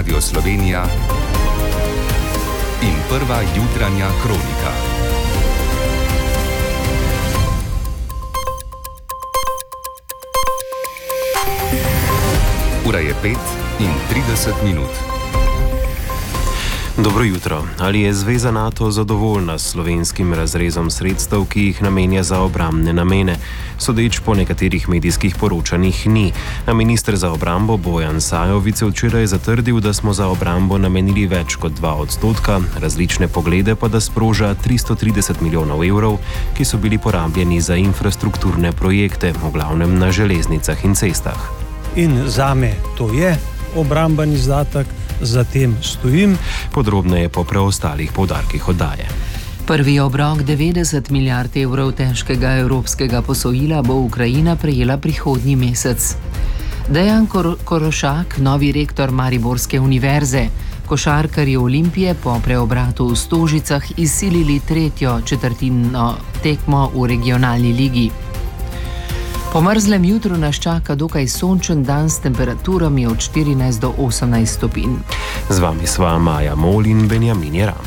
Radio Slovenija in prva jutranja kronika. Ura je 5:30. Dobro jutro. Ali je Zveza NATO zadovoljna s slovenskim razrezom sredstev, ki jih namenja za obrambne namene? Sodeč po nekaterih medijskih poročanjih ni. A minister za obrambo Bojan Sajovic je včeraj zatrdil, da smo za obrambo namenili več kot 2%, različne poglede pa da sproža 330 milijonov evrov, ki so bili porabljeni za infrastrukturne projekte, v glavnem na železnicah in cestah. In zame to je obramben izdatek, za tem stojim. Podrobneje po preostalih poudarkih oddaje. Prvi obrok 90 milijard evrov težkega evropskega posojila bo Ukrajina prejela prihodnji mesec. Dejan Korošak, novi rektor Mariborske univerze. Košarkarji Olimpije po preobratu v Stožicah izsilili tretjo četrtino tekmo v regionalni ligi. Po mrzlem jutru nas čaka dokaj sončen dan s temperaturami od 14 do 18 stopinj. Z vami sva Maja Mol in Benjamin Jeram.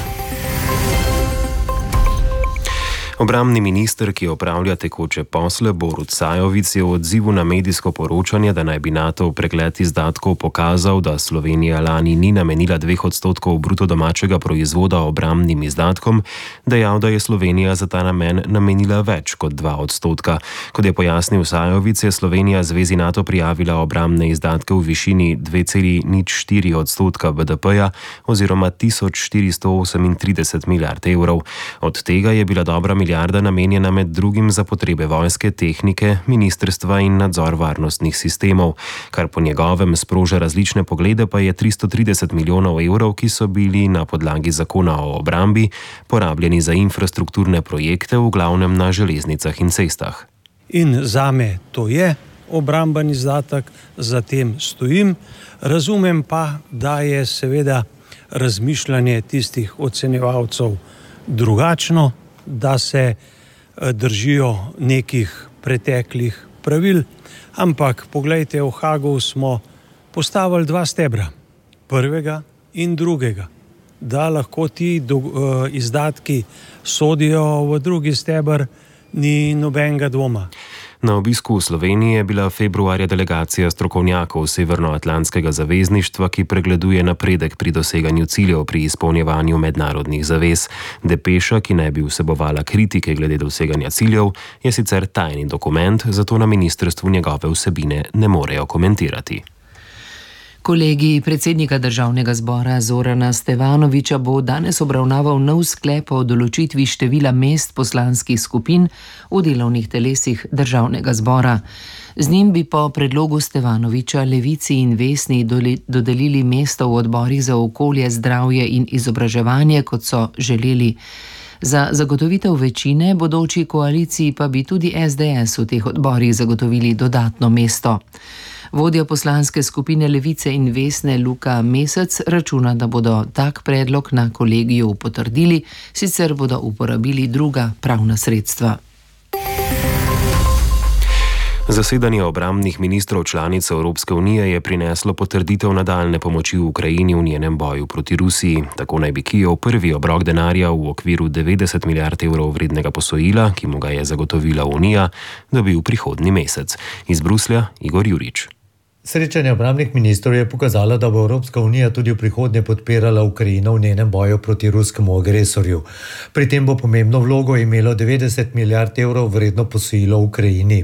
Obrambni minister, ki opravlja tekoče posle, Borut Sajovic, je v odzivu na medijsko poročanje, da naj bi NATO pregled izdatkov pokazal, da Slovenija lani ni namenila 2% bruto domačega proizvoda obrambnim izdatkom, dejal, da je Slovenija za ta namen namenila več kot 2%. Kot je pojasnil Sajovic, je Slovenija Zvezi NATO prijavila obrambne izdatke v višini 2,04% BDP-ja oziroma 1438 milijard evrov. Od tega je bila dobra milijarda namenjena med drugim za potrebe vojske, tehnike, ministrstva in nadzor varnostnih sistemov. Kar po njegovem sproža različne poglede, pa je 330 milijonov evrov, ki so bili na podlagi zakona o obrambi porabljeni za infrastrukturne projekte, v glavnem na železnicah in cestah. In zame to je obramben izdatek, za tem stojim. Razumem pa, da je seveda razmišljanje tistih ocenjevalcev drugačno, da se držijo nekih preteklih pravil, ampak poglejte, v Hagu smo postavili 2 stebra, prvega in drugega, da lahko ti izdatki sodijo v drugi steber, ni nobenega dvoma. Na obisku v Sloveniji je bila februarja delegacija strokovnjakov Severnoatlantskega zavezništva, ki pregleduje napredek pri doseganju ciljev pri izpolnjevanju mednarodnih zavez. Depeša, ki naj bi vsebovala kritike glede doseganja ciljev, je sicer tajni dokument, zato na ministrstvu njegove vsebine ne morejo komentirati. Kolegij predsednika Državnega zbora Zorana Stevanovića bo danes obravnaval nov sklep o določitvi števila mest poslanskih skupin v delovnih telesih Državnega zbora. Z njim bi po predlogu Stevanovića Levici in Vesni dodelili mesto v odborih za okolje, zdravje in izobraževanje, kot so želeli. Za zagotovitev večine bodoči koaliciji pa bi tudi SDS v teh odborih zagotovili dodatno mesto. Vodja poslanske skupine Levice in Vesne Luka Mesec računa, da bodo tak predlog na kolegiju potrdili, sicer bodo uporabili druga pravna sredstva. Zasedanje obrambnih ministrov članic Evropske unije je prineslo potrditev nadaljne pomoči v Ukrajini v njenem boju proti Rusiji. Tako naj bi Kijev prvi obrok denarja v okviru 90 milijard evrov vrednega posojila, ki mu ga je zagotovila Unija, dobil prihodnji mesec. Iz Bruslja Igor Jurič. Srečanje obrambnih ministrov je pokazalo, da bo Evropska unija tudi v prihodnje podpirala Ukrajino v njenem boju proti ruskemu agresorju. Pri tem bo pomembno vlogo imelo 90 milijard evrov vredno posojilo v Ukrajini.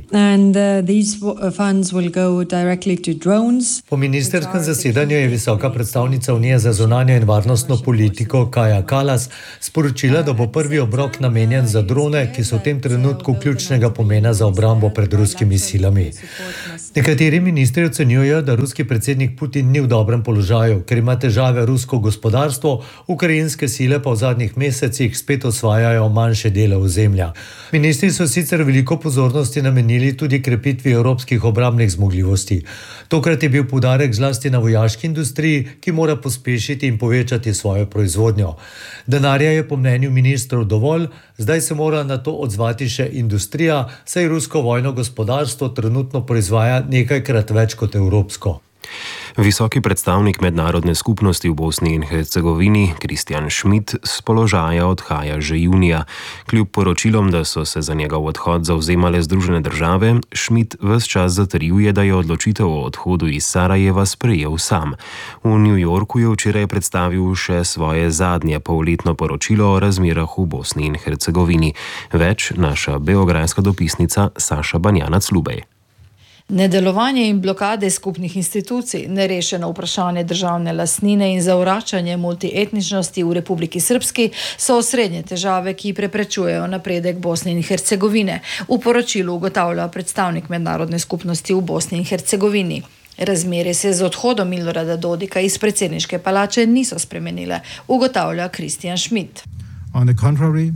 Po ministerskem zasedanju je visoka predstavnica Unije za zunanjo in varnostno politiko Kaja Kallas sporočila, da bo prvi obrok namenjen za drone, ki so v tem trenutku ključnega pomena za obrambo pred ruskimi silami. Nekateri ministri ocenjujejo, da ruski predsednik Putin ni v dobrem položaju, ker ima težave rusko gospodarstvo, ukrajinske sile pa v zadnjih mesecih spet osvajajo manjše dele ozemlja. Ministri so sicer veliko pozornosti namenili tudi krepitvi evropskih obrambnih zmogljivosti. Tokrat je bil poudarek zlasti na vojaški industriji, ki mora pospešiti in povečati svojo proizvodnjo. Denarja je po mnenju ministrov dovolj, zdaj se mora na to odzvati še industrija, saj rusko vojno gospodarstvo trenutno proizvaja nekajkrat več kot evropsko. Visoki predstavnik mednarodne skupnosti v Bosni in Hercegovini Christian Schmidt z položaja odhaja že junija. Kljub poročilom, da so se za njegov odhod zavzemale Združene države, Schmidt ves čas zatrjuje, da je odločitev o odhodu iz Sarajeva sprejel sam. V New Yorku je včeraj predstavil še svoje zadnje polletno poročilo o razmerah v Bosni in Hercegovini. Več naša beograjska dopisnica Saša Banjanac-Lubej. Nedelovanje in blokade skupnih institucij, nerešeno vprašanje državne lastnine in zavračanje multietničnosti v Republiki Srpski so osrednje težave, ki preprečujejo napredek Bosne in Hercegovine. V poročilu ugotavlja predstavnik mednarodne skupnosti v Bosni in Hercegovini. Razmere se z odhodom Milorada Dodika iz predsedniške palače niso spremenile, ugotavlja Christian Schmidt. On the contrary,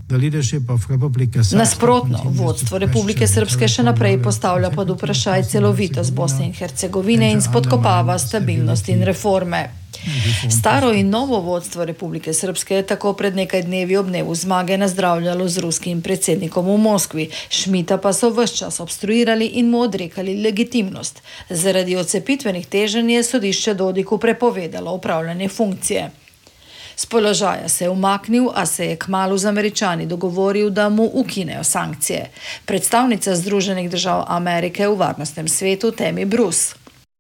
Nasprotno, vodstvo Republike Srpske še naprej postavlja pod vprašaj celovitost Bosne in Hercegovine in spodkopava stabilnost in reforme. Staro in novo vodstvo Republike Srpske je tako pred nekaj dnevi ob dnevu zmage nazdravljalo z ruskim predsednikom v Moskvi. Schmidta pa so ves čas obstruirali in mu odrekali legitimnost. Zaradi odcepitvenih teženj je sodišče Dodiku prepovedalo opravljanje funkcije. Z položaja se je umaknil, a se je kmalu z Američani dogovoril, da mu ukinejo sankcije. Predstavnica Združenih držav Amerike v varnostnem svetu Tammy Bruce.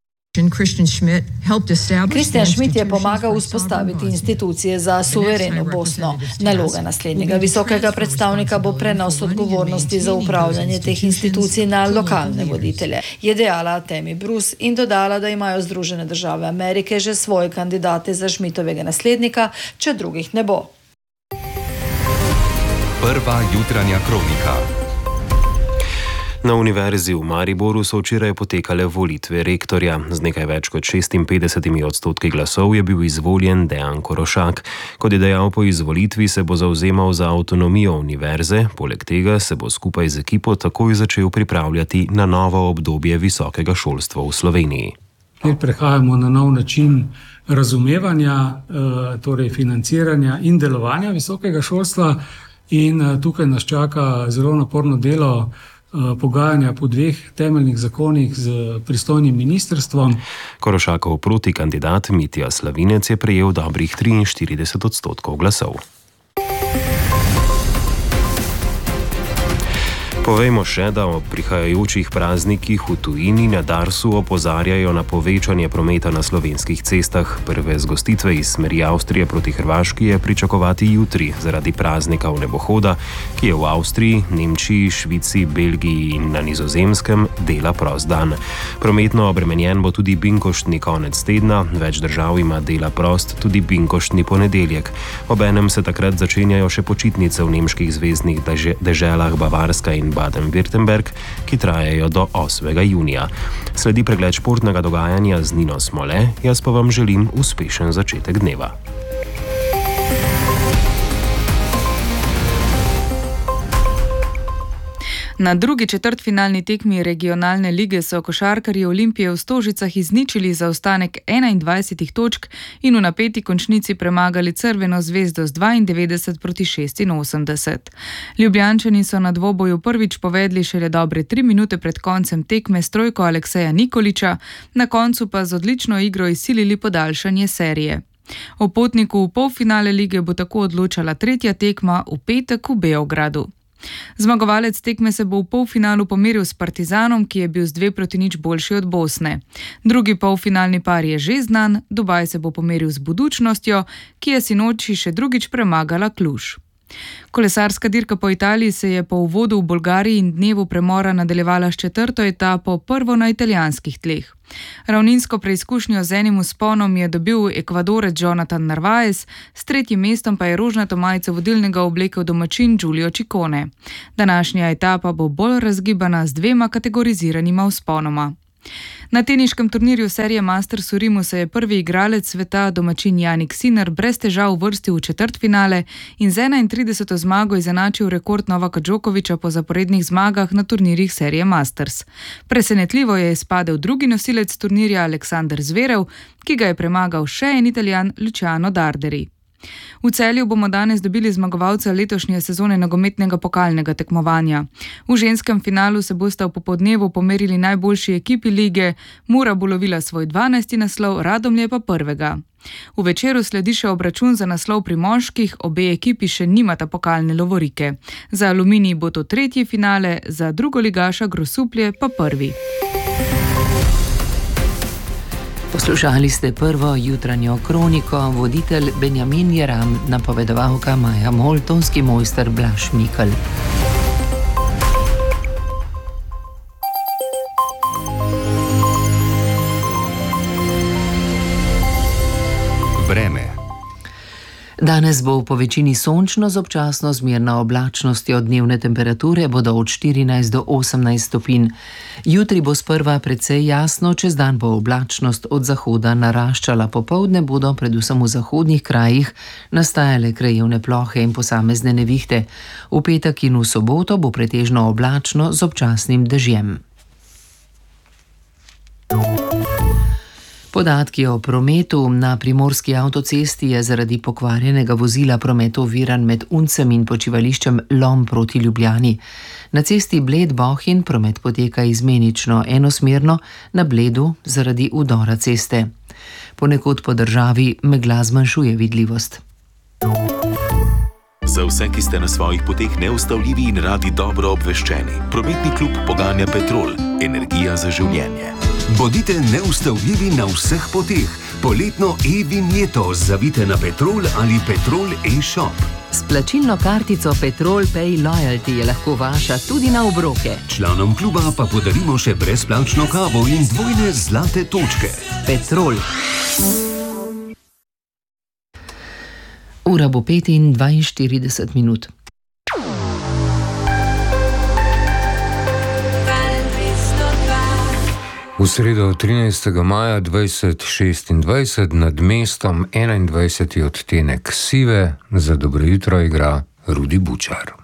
Christian Schmidt je pomagal vzpostaviti institucije za suvereno Bosno. Naloga naslednjega visokega predstavnika bo prenos odgovornosti za upravljanje teh institucij na lokalne voditelje, je dejala Tammy Bruce in dodala, da imajo Združene države Amerike že svoje kandidate za Schmidtovega naslednika, če drugih ne bo. Prva jutranja kronika. Na Univerzi v Mariboru so včeraj potekale volitve rektorja. Z nekaj več kot 56% glasov je bil izvoljen Dejan Korošak. Kot je dejal, po izvolitvi se bo zavzemal za avtonomijo univerze, poleg tega se bo skupaj z ekipo takoj začel pripravljati na novo obdobje visokega šolstva v Sloveniji. Kjer prehajamo na nov način razumevanja, torej financiranja in delovanja visokega šolstva, in tukaj nas čaka zelo naporno delo, pogajanja po dveh temeljnih zakonih z pristojnim ministrstvom. Korošakov protikandidat Mitja Slavinec je prejel dobrih 43% glasov. Povejmo še, da ob prihajajočih praznikih v tujini na Darsu opozarjajo na povečanje prometa na slovenskih cestah. Prve zgostitve iz smeri Avstrije proti Hrvaški je pričakovati jutri zaradi praznika vnebohoda, ki je v Avstriji, Nemčiji, Švici, Belgiji in na Nizozemskem dela prost dan. Prometno obremenjen bo tudi binkoštni konec tedna, več držav ima dela prost tudi binkoštni ponedeljek. Obenem se takrat začenjajo še počitnice v nemških zveznih deželah Bavarska in Baden-Württemberg, ki trajajo do 8. junija. Sledi pregled športnega dogajanja z Nino Smole, jaz pa vam želim uspešen začetek dneva. Na drugi četrtfinalni tekmi regionalne lige so košarkarji Olimpije v Stožicah izničili zaostanek 21 točk in v napeti končnici premagali Crveno zvezdo z 92-86. Ljubljančani so na dvoboju prvič povedli šele dobre 3 minute pred koncem tekme s trojko Alekseja Nikolića, na koncu pa z odlično igro izsilili podaljšanje serije. O potniku v polfinale lige bo tako odločala tretja tekma v petek v Beogradu. Zmagovalec tekme se bo v polfinalu pomeril s Partizanom, ki je bil z 2-0 boljši od Bosne. Drugi polfinalni par je že znan, Dubaj se bo pomeril z Budućnostjo, ki je sinoči še drugič premagala Kluž. Kolesarska dirka po Italiji se je po uvodu v Bolgariji in dnevu premora nadaljevala s 4. etapo, prvo na italijanskih tleh. Ravninsko preizkušnjo z enim vzponom je dobil Ekvadorec Jonathan Narvaez, s 3. mestom pa je rožnato majico vodilnega oblekel domačin Giulio Ciccone. Današnja etapa bo bolj razgibana z 2 kategoriziranima vzponoma. Na teniškem turnirju serije Masters v Rimu se je prvi igralec sveta, domačin Jannik Sinner, brez težav uvrstil v četrtfinale in z 31. zmago izenačil rekord Novaka Djokovića po zaporednih zmagah na turnirjih serije Masters. Presenetljivo je izpadel drugi nosilec turnirja Aleksander Zverev, ki ga je premagal še en Italijan Luciano Darderi. V Celju bomo danes dobili zmagovalca letošnje sezone nogometnega pokalnega tekmovanja. V ženskem finalu se bosta v popoldnevu pomerili najboljši ekipi lige, Mura bo lovila svoj 12. naslov, Radomlje pa prvega. V večeru sledi še obračun za naslov pri moških, obe ekipi še nimata pokalne lovorike. Za Aluminij bo to tretji finale, za drugoligaša Grosuplje pa prvi. Poslušali ste prvo jutranjo kroniko, voditelj Benjamin Jeram, napovedovalka Maja Mol, tonski mojster Blaž Mikl. Vreme. Danes bo po večini sončno z občasno zmerno oblačnostjo, dnevne temperature bodo od 14 do 18 stopinj. Jutri bo sprva precej jasno, čez dan bo oblačnost od zahoda naraščala, popoldne bodo predvsem v zahodnih krajih nastajale krajevne plohe in posamezne nevihte. V petek in v soboto bo pretežno oblačno z občasnim dežjem. Podatki o prometu. Na primorski avtocesti je zaradi pokvarjenega vozila promet oviran med Uncem in počivališčem Lom proti Ljubljani. Na cesti Bled-Bohinj promet poteka izmenično enosmerno, na Bledu zaradi udora ceste. Ponekod po državi megla zmanjšuje vidljivost. Za vse, ki ste na svojih poteh neustavljivi in radi dobro obveščeni, prometni klub poganja Petrol, energija za življenje. Bodite neustavljivi na vseh poteh. Poletno e-vinjeto zavite na Petrol ali Petrol e-shop. S plačilno kartico Petrol Pay Loyalty je lahko vaša tudi na obroke. Članom kluba pa podarimo še brezplačno kavo in dvojne zlate točke. Petrol. Ura bo 5:42 minut. V sredo 13. maja 2026 nad mestom 21. odtenek sive, za dobro jutro igra Rudi Bučar.